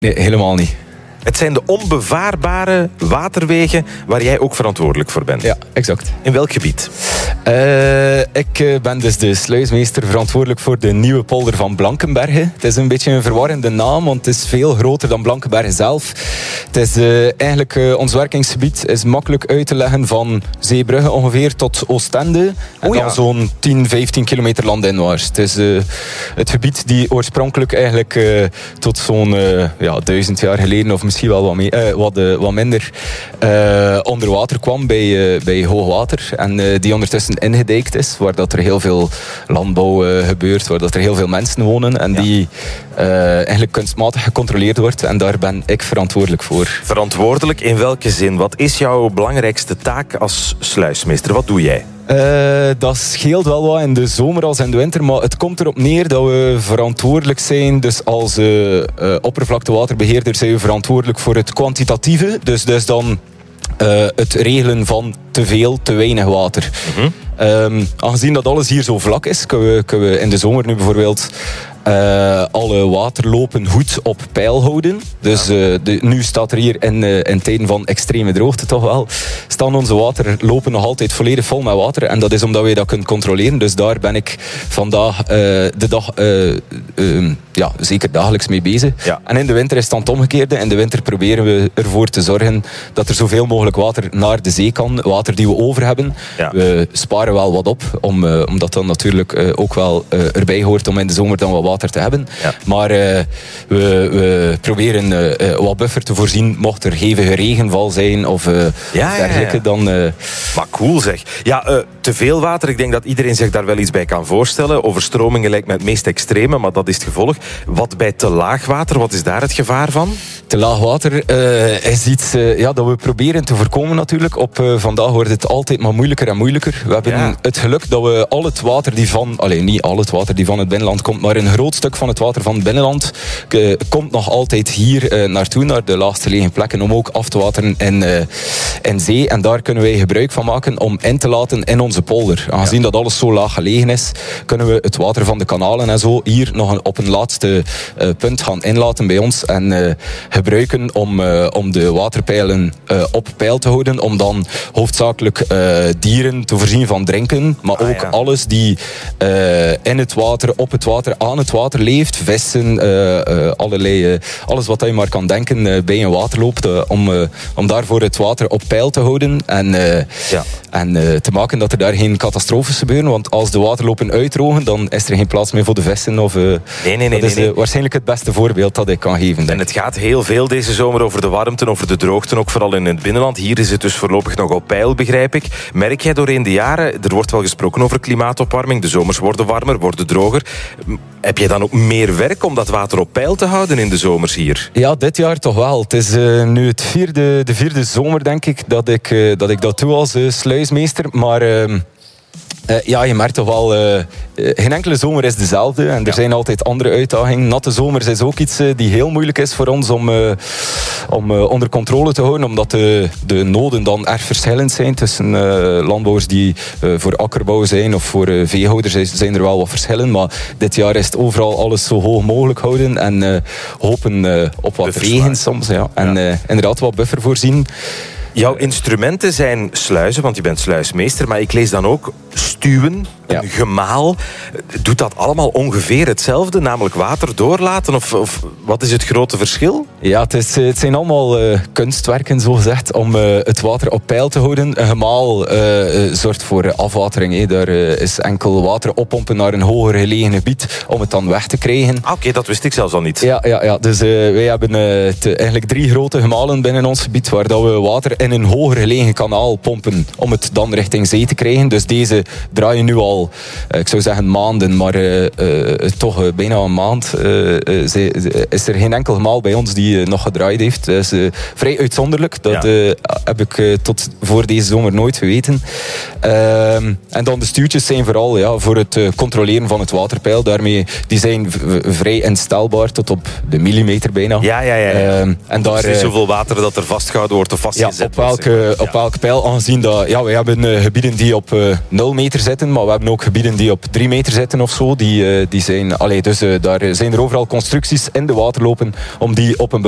Nee, helemaal niet. Het zijn de onbevaarbare waterwegen waar jij ook verantwoordelijk voor bent. Ja, exact. In welk gebied? Ik ben dus de sluismeester verantwoordelijk voor de nieuwe polder van Blankenberge. Het is een beetje een verwarrende naam, want het is veel groter dan Blankenberge zelf. Het is eigenlijk ons werkingsgebied is makkelijk uit te leggen van Zeebrugge ongeveer tot Oostende. En dan zo'n 10-15 kilometer landinwaarts. Het is het gebied die oorspronkelijk eigenlijk tot zo'n 1000 jaar geleden of misschien wel wat minder onder water kwam bij hoogwater. En die ondertussen ingedijkt is, waar dat er heel veel landbouw gebeurt, waar dat er heel veel mensen wonen en die eigenlijk kunstmatig gecontroleerd wordt. En daar ben ik verantwoordelijk voor. Verantwoordelijk in welke zin? Wat is jouw belangrijkste taak als sluismeester? Wat doe jij? Dat scheelt wel wat in de zomer als in de winter, maar het komt erop neer dat we verantwoordelijk zijn. Dus als oppervlaktewaterbeheerder zijn we verantwoordelijk voor het kwantitatieve. Dus dan het regelen van te veel, te weinig water. Aangezien dat alles hier zo vlak is, kunnen we in de zomer nu bijvoorbeeld alle waterlopen goed op peil houden. Dus nu staat er hier in tijden van extreme droogte toch wel, staan onze waterlopen nog altijd volledig vol met water. En dat is omdat we dat kunnen controleren. Dus daar ben ik vandaag de dag zeker dagelijks mee bezig. Ja. En in de winter is het dan het omgekeerde. In de winter proberen we ervoor te zorgen dat er zoveel mogelijk water naar de zee kan. Water die we over hebben. Ja. We sparen wel wat op, omdat dat natuurlijk ook wel erbij hoort om in de zomer dan wat water te hebben. Ja. Maar we proberen wat buffer te voorzien mocht er hevige regenval zijn of dergelijke. Dan, Maar cool zeg. Ja, te veel water, ik denk dat iedereen zich daar wel iets bij kan voorstellen. Overstromingen lijkt me het meest extreme, maar dat is het gevolg. Wat bij te laag water, wat is daar het gevaar van? Te laag water is iets dat we proberen te voorkomen natuurlijk. Vandaag wordt het altijd maar moeilijker en moeilijker. We hebben het geluk dat we al het water die niet al het water die van het binnenland komt, maar een groot stuk van het water van het binnenland komt nog altijd hier naartoe, naar de laagste legen plekken, om ook af te wateren in zee. En daar kunnen wij gebruik van maken om in te laten in onze polder. Aangezien dat alles zo laag gelegen is, kunnen we het water van de kanalen en zo hier nog op een laatste punt gaan inlaten bij ons en gebruiken om de waterpeilen op peil te houden, om dan hoofdzakelijk dieren te voorzien van drinken, maar ook alles die in het water, op het water, aan het water leeft, vissen, alles wat je maar kan denken bij een waterloop, om daarvoor het water op peil te houden en te maken dat er daar geen catastrofes gebeuren, want als de waterlopen uitdrogen, dan is er geen plaats meer voor de vissen. Dat is waarschijnlijk het beste voorbeeld dat ik kan geven. En het gaat heel veel deze zomer over de warmte, over de droogte, ook vooral in het binnenland. Hier is het dus voorlopig nog op peil, begrijp ik. Merk jij doorheen de jaren, er wordt wel gesproken over klimaatopwarming, de zomers worden warmer, worden droger. Heb jij dan ook meer werk om dat water op peil te houden in de zomers hier? Ja, dit jaar toch wel. Het is nu de vierde zomer, denk ik, dat ik dat doe als sluismeester. Maar je merkt toch wel, geen enkele zomer is dezelfde. En er zijn altijd andere uitdagingen. Natte zomers is ook iets die heel moeilijk is voor ons om onder controle te houden. Omdat de noden dan erg verschillend zijn tussen landbouwers die voor akkerbouw zijn of voor veehouders zijn er wel wat verschillen. Maar dit jaar is het overal alles zo hoog mogelijk houden. En hopen op wat regen soms. Ja. En inderdaad wat buffer voorzien. Jouw instrumenten zijn sluizen, want je bent sluismeester, maar ik lees dan ook stuwen, een gemaal. Doet dat allemaal ongeveer hetzelfde, namelijk water doorlaten? Of wat is het grote verschil? Ja, het zijn allemaal kunstwerken, zo gezegd, om het water op peil te houden. Een gemaal zorgt voor afwatering. Daar is enkel water oppompen naar een hoger gelegen gebied om het dan weg te krijgen. Oké, dat wist ik zelfs al niet. Ja. Dus wij hebben eigenlijk 3 grote gemalen binnen ons gebied, waar dat we water in een hoger gelegen kanaal pompen om het dan richting zee te krijgen. Dus deze draaien nu al, ik zou zeggen maanden, maar toch bijna een maand is er geen enkel gemaal bij ons die nog gedraaid heeft. Dat is vrij uitzonderlijk. Dat heb ik tot voor deze zomer nooit geweten. En dan de stuwtjes zijn vooral voor het controleren van het waterpeil. Daarmee, die zijn vrij instelbaar tot op de millimeter bijna. Ja. En daar is zoveel water dat er vastgehouden wordt of vastgezet. Op welk peil, aangezien dat we hebben gebieden die op 0 meter zitten, maar we hebben ook gebieden die op 3 meter zitten of zo. Die zijn, dus daar zijn er overal constructies in de waterlopen om die op een